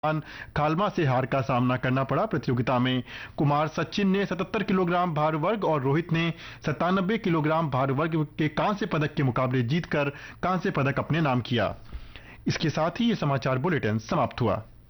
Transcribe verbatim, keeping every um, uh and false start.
खालमा से हार का सामना करना पड़ा। प्रतियोगिता में कुमार सचिन ने सतहत्तर किलोग्राम भार वर्ग और रोहित ने सत्तानबे किलोग्राम भार वर्ग के कांस्य पदक के मुकाबले जीतकर कांस्य पदक अपने नाम किया। इसके साथ ही ये समाचार बुलेटिन समाप्त हुआ।